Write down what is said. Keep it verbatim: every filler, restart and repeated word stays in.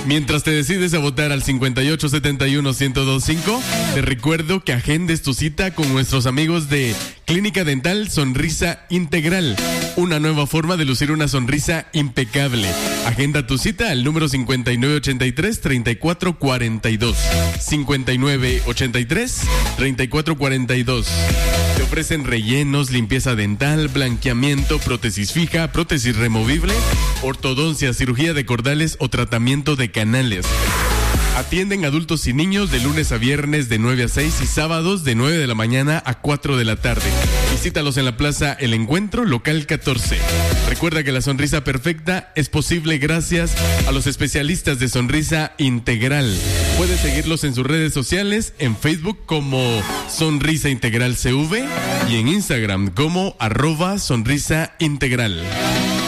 Mientras te decides a votar al cincuenta y ocho setenta y uno ciento veinticinco, te recuerdo que agendes tu cita con nuestros amigos de Clínica Dental Sonrisa Integral. Una nueva forma de lucir una sonrisa impecable. Agenda tu cita al número cincuenta y nueve ochenta y tres treinta y cuatro cuarenta y dos. cincuenta y nueve ochenta y tres treinta y cuatro cuarenta y dos. Te ofrecen rellenos, limpieza dental, blanqueamiento, prótesis fija, prótesis removible, ortodoncia, cirugía de cordales o tratamiento de canales. Atienden adultos y niños de lunes a viernes de nueve a seis y sábados de nueve de la mañana a cuatro de la tarde. Visítalos en la Plaza El Encuentro, local catorce. Recuerda que la sonrisa perfecta es posible gracias a los especialistas de Sonrisa Integral. Puedes seguirlos en sus redes sociales, en Facebook como Sonrisa Integral C V y en Instagram como arroba Sonrisa Integral.